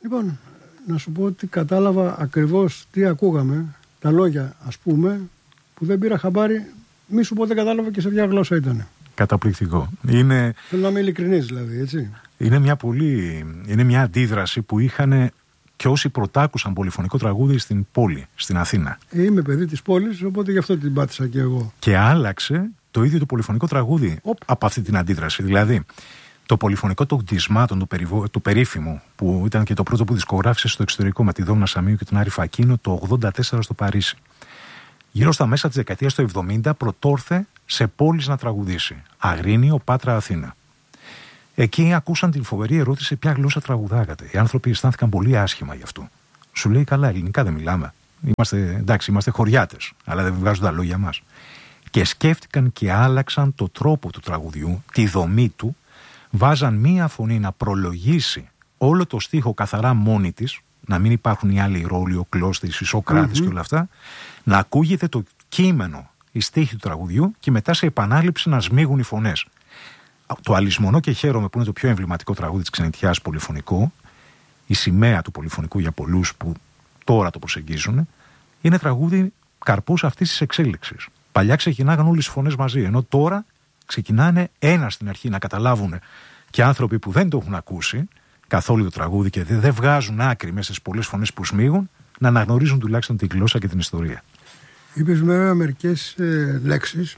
Λοιπόν, να σου πω ότι κατάλαβα ακριβώς τι ακούγαμε, τα λόγια ας πούμε, που δεν πήρα χαμπάρι, μη σου πω δεν κατάλαβα και σε ποια γλώσσα ήταν. Καταπληκτικό. Θέλω να είμαι ειλικρινής δηλαδή, έτσι. Είναι μια αντίδραση που είχαν και όσοι πρωτάκουσαν πολυφωνικό τραγούδι στην πόλη, στην Αθήνα. Είμαι παιδί της πόλης, οπότε γι' αυτό την πάτησα και εγώ. Και άλλαξε το ίδιο το πολυφωνικό τραγούδι από αυτή την αντίδραση. Δηλαδή, το πολυφωνικό των κτισμάτων του περίφημου, που ήταν και το πρώτο που δισκογράφησε στο εξωτερικό με τη Δόμνα Σαμίου και τον Άρη Φακίνο το 1984 στο Παρίσι. Γύρω στα μέσα της δεκαετίας του 70 πρωτόρθε σε πόλεις να τραγουδήσει. Αγρίνιο, Πάτρα, Αθήνα. Εκεί ακούσαν την φοβερή ερώτηση ποια γλώσσα τραγουδάγατε. Οι άνθρωποι αισθάνθηκαν πολύ άσχημα γι' αυτό. Σου λέει καλά, ελληνικά δεν μιλάμε. Είμαστε χωριάτες, αλλά δεν βγάζουν τα λόγια μας. Και σκέφτηκαν και άλλαξαν το τρόπο του τραγουδιού, τη δομή του, βάζαν μία φωνή να προλογίσει όλο το στίχο καθαρά μόνη της, να μην υπάρχουν οι άλλοι ρόλοι, ο Κλώστης, οι Σοκράτες και όλα αυτά, να ακούγεται το κείμενο, η στίχη του τραγουδιού και μετά σε επανάληψη να σμίγουν οι φωνές. Το Αλυσμονώ και χαίρομαι, που είναι το πιο εμβληματικό τραγούδι της ξενιτιάς πολυφωνικό, η σημαία του πολυφωνικού για πολλούς που τώρα το προσεγγίζουν, είναι τραγούδι καρπούς αυτής της εξέλιξης. Παλιά ξεκινάγαν όλες οι φωνές μαζί, ενώ τώρα ξεκινάνε ένα στην αρχή να καταλάβουν και άνθρωποι που δεν το έχουν ακούσει καθόλου το τραγούδι και δεν βγάζουν άκρη μέσα στις πολλές φωνές που σμίγουν, να αναγνωρίζουν τουλάχιστον τη γλώσσα και την ιστορία. Είπες βέβαια μερικές λέξεις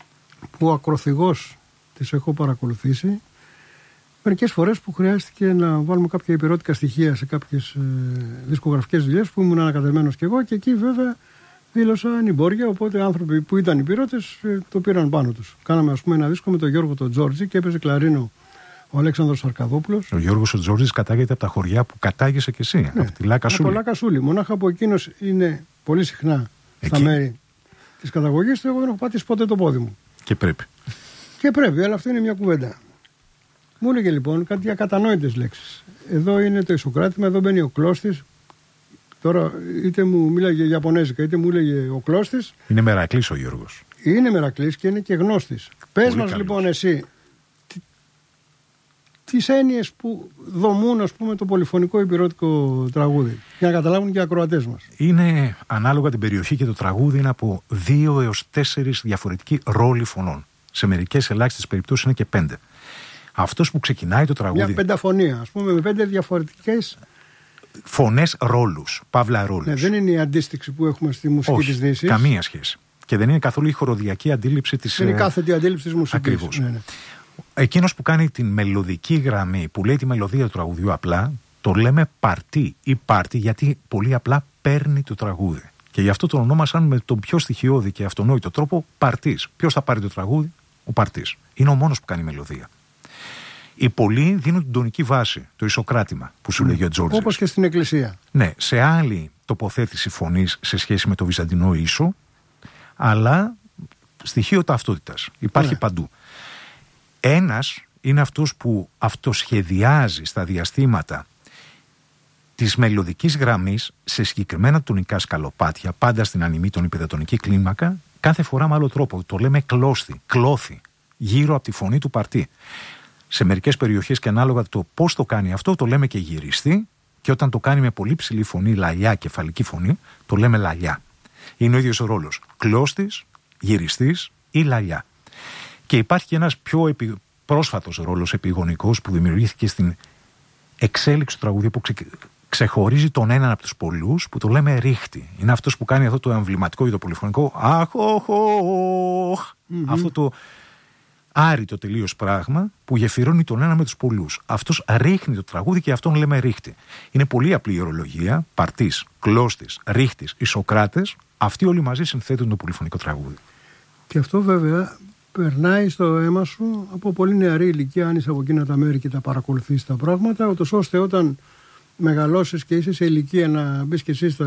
που ακροθυγώς τις έχω παρακολουθήσει. Μερικές φορές που χρειάστηκε να βάλουμε κάποια υπηρώτικα στοιχεία σε κάποιες δισκογραφικές δουλειές που ήμουν ανακατεμένος κι εγώ, και εκεί βέβαια δήλωσα ανημπόρια, οπότε άνθρωποι που ήταν υπηρώτες το πήραν πάνω τους. Κάναμε ας πούμε ένα δίσκο με τον Γιώργο τον Τζόρτζη και έπαιζε κλαρίνο ο Αλέξανδρος Αρκαδόπουλος. Ο Γιώργος ο Τζόρτζης κατάγεται από τα χωριά που κατάγεσαι κι εσύ, από τη Λάκα Σούλη. Από Λάκα Σούλη. Μονάχα από εκείνος είναι πολύ συχνά στα μέρη της καταγωγής του. Εγώ δεν έχω πατήσει ποτέ το πόδι μου. Και πρέπει. Και πρέπει, αλλά αυτό είναι μια κουβέντα. Μου έλεγε λοιπόν κάτι ακατανόητες λέξεις. Εδώ είναι το ισοκράτημα, εδώ μπαίνει ο Κλώστης. Τώρα είτε μου μίλαγε Ιαπωνέζικα, είτε μου έλεγε ο Κλώστης. Είναι μερακλής ο Γιώργος. Είναι μερακλής και είναι και γνώστης. Πες μας λοιπόν εσύ τις έννοιες που δομούν ας πούμε το πολυφωνικό υπηρώτικο τραγούδι, για να καταλάβουν και οι ακροατές μας. Είναι ανάλογα την περιοχή και το τραγούδι, είναι από 2 έως 4 διαφορετικοί ρόλοι φωνών. Σε μερικές ελάχιστες περιπτώσεις είναι και 5. Αυτός που ξεκινάει το τραγούδι. Μια πενταφωνία, ας πούμε, με 5 διαφορετικές φωνές, ρόλους, παύλα ρόλους. Ναι, δεν είναι η αντίστοιξη που έχουμε στη μουσική της Δύσης. Καμία σχέση. Και δεν είναι καθόλου η χοροδιακή αντίληψη της. Δεν είναι κάθετη αντίληψη της μουσικής. Ακριβώς. Ναι. Εκείνος που κάνει την μελωδική γραμμή, που λέει τη μελωδία του τραγουδιού απλά, το λέμε παρτί ή πάρτι, γιατί πολύ απλά παίρνει το τραγούδι. Και γι' αυτό το ονόμασαν με τον πιο στοιχειώδη και αυτονόητο τρόπο παρτής. Ποιος θα πάρει το τραγούδι? Ο παρτής. Είναι ο μόνος που κάνει μελωδία. Οι πολλοί δίνουν την τονική βάση, το ισοκράτημα που σου λέγει ο Τζόρτζης. Όπως και στην εκκλησία. Ναι, σε άλλη τοποθέτηση φωνής σε σχέση με το βυζαντινό ίσο, αλλά στοιχείο ταυτότητας. Υπάρχει παντού. Ένας είναι αυτός που αυτοσχεδιάζει στα διαστήματα της μελωδικής γραμμής σε συγκεκριμένα τονικά σκαλοπάτια, πάντα στην ανημήτωνη πεντατονική κλίμακα, κάθε φορά με άλλο τρόπο. Το λέμε κλώθη, γύρω από τη φωνή του παρτί. Σε μερικές περιοχές και ανάλογα το πώς το κάνει αυτό, το λέμε και γυριστή, και όταν το κάνει με πολύ ψηλή φωνή, λαλιά, κεφαλική φωνή, το λέμε λαλιά. Είναι ο ίδιος ο ρόλος. Κλώστης, γυριστής ή λαλιά. Και υπάρχει και ένας πιο πρόσφατος ρόλος επιγονικός που δημιουργήθηκε στην εξέλιξη του τραγουδιού, που ξεχωρίζει τον έναν από τους πολλούς, που το λέμε ρίχτη. Είναι αυτός που κάνει αυτό το εμβληματικό για το πολυφωνικό αυτό το άρρητο τελείως πράγμα που γεφυρώνει τον ένα με τους πολλούς. Αυτός ρίχνει το τραγούδι και αυτόν λέμε ρίχτη. Είναι πολύ απλή η ορολογία. Παρτής, κλώστης, ρίχτης, ισοκράτες. Αυτοί όλοι μαζί συνθέτουν το πολυφωνικό τραγούδι. Και αυτό βέβαια περνάει στο αίμα σου από πολύ νεαρή ηλικία, αν είσαι από εκείνα τα μέρη και τα παρακολουθείς τα πράγματα, ούτως ώστε όταν μεγαλώσεις και είσαι σε ηλικία να μπεις και εσύ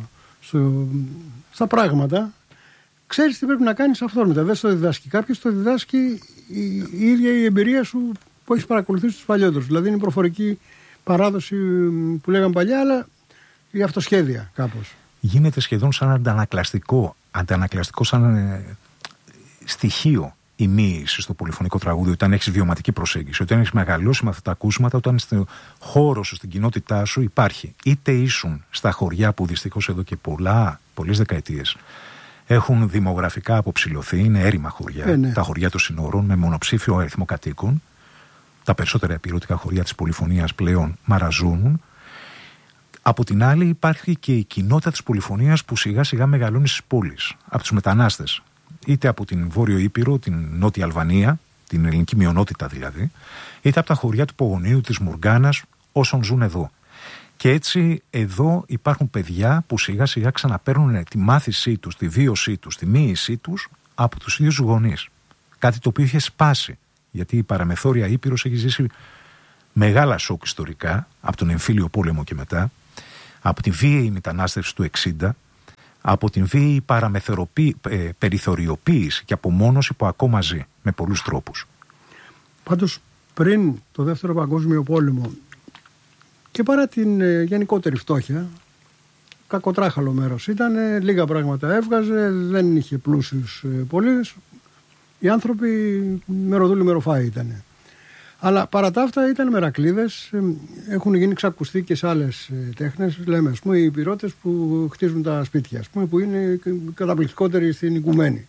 στα πράγματα, ξέρεις τι πρέπει να κάνεις αυθόρμητα. Δεν στο διδάσκει κάποιος, το διδάσκει η ίδια η εμπειρία σου που έχεις παρακολουθήσει τους παλιότερους. Δηλαδή είναι η προφορική παράδοση που λέγαμε παλιά, αλλά η αυτοσχέδια κάπως. Γίνεται σχεδόν σαν αντανακλαστικό σαν στοιχείο η μοίηση στο πολυφωνικό τραγούδι, όταν έχεις βιωματική προσέγγιση, όταν έχεις μεγαλώσει με αυτά τα ακούσματα, όταν στο χώρο σου, στην κοινότητά σου υπάρχει. Είτε ήσουν στα χωριά που δυστυχώς εδώ και πολλές δεκαετίες έχουν δημογραφικά αποψηλωθεί, είναι έρημα χωριά, τα χωριά των συνόρων με μονοψήφιο αριθμό κατοίκων. Τα περισσότερα επιρωτικά χωριά της πολυφωνίας πλέον μαραζώνουν. Από την άλλη υπάρχει και η κοινότητα της πολυφωνίας που σιγά σιγά μεγαλώνει στις πόλεις, από τους μετανάστες. Είτε από την Βόρειο Ήπειρο, την Νότια Αλβανία, την ελληνική μειονότητα δηλαδή, είτε από τα χωριά του Πογονίου, της Μουργκάνας, όσων ζουν εδώ. Και έτσι εδώ υπάρχουν παιδιά που σιγά σιγά ξαναπαίρνουν τη μάθησή τους, τη βίωσή τους, τη μοίησή τους από τους ίδιους γονείς. Κάτι το οποίο είχε σπάσει, γιατί η παραμεθόρια Ήπειρος έχει ζήσει μεγάλα σοκ ιστορικά, από τον εμφύλιο πόλεμο και μετά, από τη βίαιη μετανάστευση του 60, από την βίαιη περιθωριοποίηση και απομόνωση που ακόμα ζει με πολλούς τρόπους. Πάντως πριν το Δεύτερο Παγκόσμιο Πόλεμο και παρά την γενικότερη φτώχεια, κακοτράχαλο μέρος ήταν, λίγα πράγματα έβγαζε, δεν είχε πλούσιους πολίτες, οι άνθρωποι μεροδούλοι μεροφάοι ήταν. Αλλά παρά τα αυτά ήταν μερακλείδες, έχουν γίνει ξακουστοί και σε άλλες τέχνες. Λέμε, ας πούμε, οι πυρώτες που χτίζουν τα σπίτια, ας πούμε, που είναι καταπληκτικότεροι στην οικουμένη.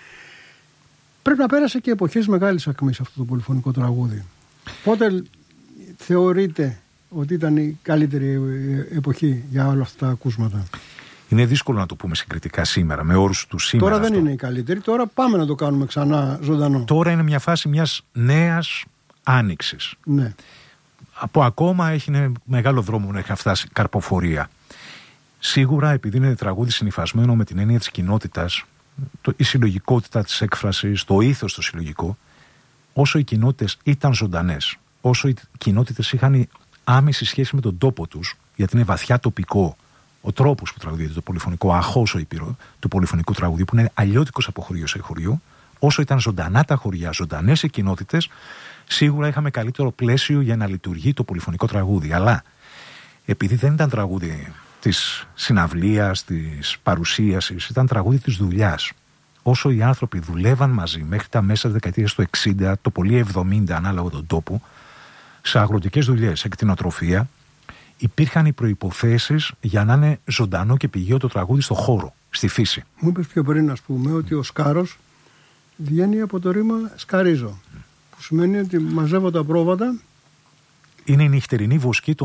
Πρέπει να πέρασε και εποχές μεγάλης ακμής αυτό το πολυφωνικό τραγούδι. Πότε θεωρείτε ότι ήταν η καλύτερη εποχή για όλα αυτά τα ακούσματα? Είναι δύσκολο να το πούμε συγκριτικά σήμερα, με όρους του σήμερα. Τώρα δεν είναι η καλύτερη, τώρα πάμε να το κάνουμε ξανά ζωντανό. Τώρα είναι μια φάση μιας νέας άνοιξης. Ναι. Από ακόμα έχει μεγάλο δρόμο να έχει φτάσει καρποφορία. Σίγουρα επειδή είναι τραγούδι συνυφασμένο με την έννοια της κοινότητας, η συλλογικότητα της έκφρασης, το ήθος το συλλογικό, όσο οι κοινότητες ήταν ζωντανές, όσο οι κοινότητες είχαν άμεση σχέση με τον τόπο τους, γιατί είναι βαθιά τοπικό ο τρόπος που τραγουδείται το πολυφωνικό, αχώς ο ήπειρο του πολυφωνικού τραγουδίου, που είναι αλλιώτικος από χωριό σε χωριό, όσο ήταν ζωντανά τα χωριά, ζωντανές οι κοινότητες, σίγουρα είχαμε καλύτερο πλαίσιο για να λειτουργεί το πολυφωνικό τραγούδι. Αλλά επειδή δεν ήταν τραγούδι της συναυλίας, της παρουσίασης, ήταν τραγούδι της δουλειάς. Όσο οι άνθρωποι δουλεύαν μαζί μέχρι τα μέσα της δεκαετίας του 60, το πολύ 70 ανάλογα τον τόπο, σε αγροτικές δουλειές, σε κτηνοτροφία, υπήρχαν οι προϋποθέσεις για να είναι ζωντανό και πηγαίο το τραγούδι στο χώρο, στη φύση. Μου είπες πιο πριν, ας πούμε, ότι ο σκάρος βγαίνει από το ρήμα σκαρίζω, που σημαίνει ότι μαζεύω τα πρόβατα. Είναι η νυχτερινή βοσκή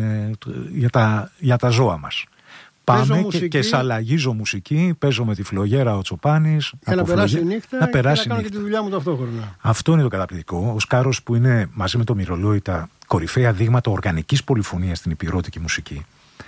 για τα ζώα μας. Πάμε και σαλαγίζω μουσική, παίζω με τη φλογέρα ο Τσοπάνης. Για να περάσει η νύχτα να περάσει και να κάνω και τη δουλειά μου ταυτόχρονα. Αυτό είναι το καταπληκτικό. Ο σκάρος που είναι μαζί με το μυρολόι τα κορυφαία δείγματα οργανικής πολυφωνίας στην υπηρώτικη μουσική.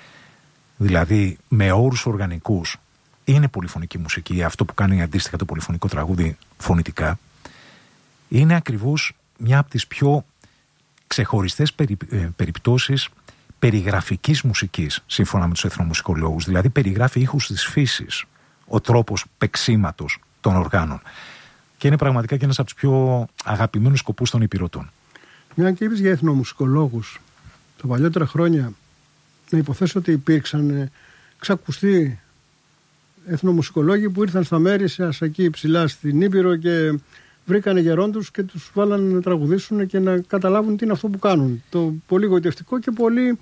Δηλαδή με όρους οργανικούς είναι πολυφωνική μουσική. Αυτό που κάνει αντίστοιχα το πολυφωνικό τραγούδι φωνητικά. Είναι ακριβώς μια από τις πιο ξεχωριστές περιπτώσεις περιγραφικής μουσικής, σύμφωνα με τους εθνομουσικολόγους. Δηλαδή περιγράφει ήχους της φύσης, ο τρόπος παίξηματος των οργάνων. Και είναι πραγματικά και ένας από τους πιο αγαπημένους σκοπούς των υπηρετών. Μια και είπες για εθνομουσικολόγους, τα παλιότερα χρόνια, να υποθέσω ότι υπήρξαν ξακουστοί εθνομουσικολόγοι που ήρθαν στα μέρη σας εκεί ψηλά στην Ήπειρο και βρήκανε γερόντους και τους βάλανε να τραγουδήσουν και να καταλάβουν τι είναι αυτό που κάνουν. Το πολύ γοητευτικό και πολύ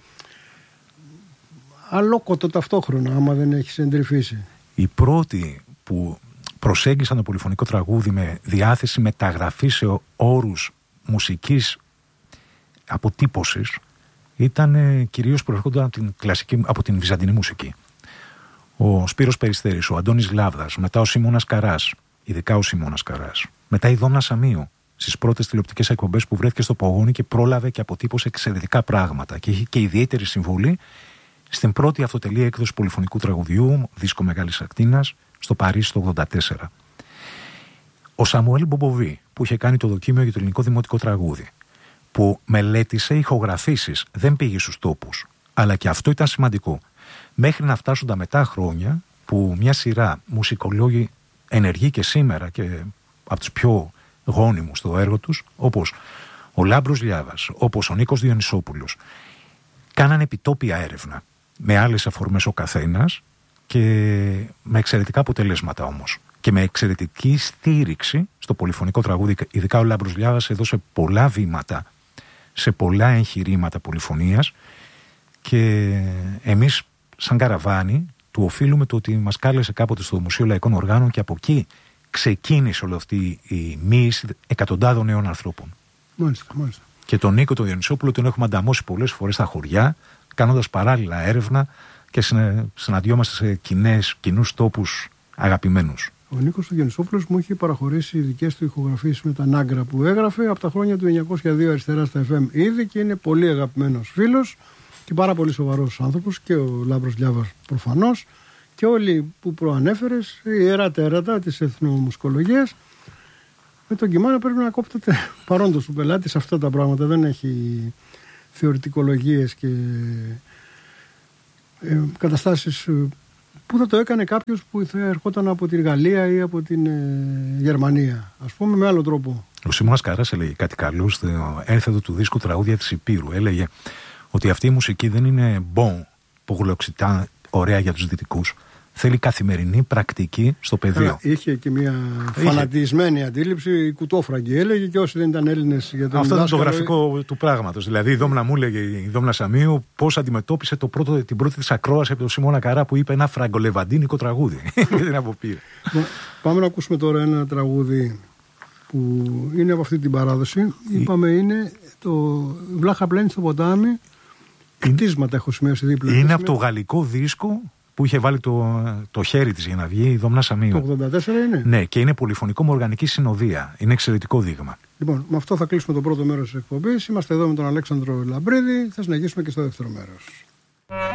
αλόκοτο ταυτόχρονα, άμα δεν έχει εντρυφήσει. Οι πρώτοι που προσέγγισαν το πολυφωνικό τραγούδι με διάθεση μεταγραφή σε όρους μουσικής αποτύπωσης ήταν κυρίως προερχόνταν από την βυζαντινή μουσική. Ο Σπύρος Περιστέρης, ο Αντώνης Γλάβδας, μετά ο Σιμώνας Καράς, ειδικά ο Σιμώνας Καράς. Μετά η Δόμνα Σαμίου, στις πρώτες τηλεοπτικές εκπομπές που βρέθηκε στο Πογόνι και πρόλαβε και αποτύπωσε εξαιρετικά πράγματα. Και είχε και ιδιαίτερη συμβολή στην πρώτη αυτοτελή έκδοση πολυφωνικού τραγουδιού, δίσκο Μεγάλης Ακτίνας, στο Παρίσι το 1984. Ο Σαμουέλ Μπομποβί, που είχε κάνει το δοκίμιο για το ελληνικό δημοτικό τραγούδι, που μελέτησε ηχογραφήσεις, δεν πήγε στους τόπους, αλλά και αυτό ήταν σημαντικό. Μέχρι να φτάσουν τα μετά χρόνια που μια σειρά μουσικολόγοι ενεργοί και σήμερα και από τους πιο γόνιμους στο έργο τους, όπως ο Λάμπρος Λιάβας, όπως ο Νίκος Διονυσόπουλος, κάνανε επιτόπια έρευνα με άλλες αφορμές ο καθένας και με εξαιρετικά αποτελέσματα όμως. και με εξαιρετική στήριξη στο πολυφωνικό τραγούδι. Ειδικά ο Λάμπρος Λιάβας έδωσε πολλά βήματα σε πολλά εγχειρήματα πολυφωνίας και εμείς σαν Καραβάνι του οφείλουμε το ότι μας κάλεσε κάποτε στο Μουσείο Λαϊκών Οργάνων και από εκεί ξεκίνησε όλη αυτή η μοίηση εκατοντάδων νέων ανθρώπων. Μάλιστα. Και τον Νίκο τον Διονυσόπουλο τον έχουμε ανταμώσει πολλές φορές στα χωριά, κάνοντας παράλληλα έρευνα και συναντιόμαστε σε κοινούς τόπους αγαπημένους. Ο Νίκος του Διονυσόπουλος μου είχε παραχωρήσει δικές του ηχογραφίες με τα Νάγκρα που έγραφε από τα χρόνια του 1902 αριστερά στα FM ήδη και είναι πολύ αγαπημένος φίλος και πάρα πολύ σοβαρός άνθρωπος και ο Λάμπρος Λιάβας προφανώς και όλοι που προανέφερες, η ιερά τέρατα της εθνομουσικολογίας. Με τον Κιμάνα πρέπει να κόπτεται παρόντος του πελάτη σε αυτά τα πράγματα. Δεν έχει θεωρητικολογίες και καταστάσεις που θα το έκανε κάποιος που θα ερχόταν από τη Γαλλία ή από την Γερμανία, ας πούμε, με άλλο τρόπο. Ο Σίμωνας Καράς έλεγε κάτι καλό στο ένθετο του δίσκου Τραγούδια της Υπήρου. Έλεγε ότι αυτή η μουσική δεν είναι bon, πογλωξιτά, ωραία για τους δυτικούς. Θέλει καθημερινή πρακτική στο πεδίο. Είχε και μια φανατισμένη αντίληψη, η κουτόφραγκη έλεγε, και όσοι δεν ήταν Έλληνες για τον αυτό είναι το γραφικό του πράγματος. Δηλαδή η Δόμνα μου έλεγε, η Δόμνα Σαμίου, πώς αντιμετώπισε την πρώτη της ακρόαση από τον Σίμωνα Καρά που είπε ένα φραγκολεβαντίνικο τραγούδι. Και την αποπήρε. Πάμε να ακούσουμε τώρα ένα τραγούδι που είναι από αυτή την παράδοση. Είπαμε είναι το Βλάχα πλένει στο ποτάμι. Κτίσματα έχω σημειώσει δίπλα. Είναι από το γαλλικό δίσκο που είχε βάλει το χέρι της για να βγει η Δόμνα Σαμίου. Το 84 είναι. Ναι, και είναι πολυφωνικό με οργανική συνοδεία. Είναι εξαιρετικό δείγμα. Λοιπόν, με αυτό θα κλείσουμε το πρώτο μέρος της εκπομπής. Είμαστε εδώ με τον Αλέξανδρο Λαμπρίδη. Θα συνεχίσουμε και στο δεύτερο μέρος.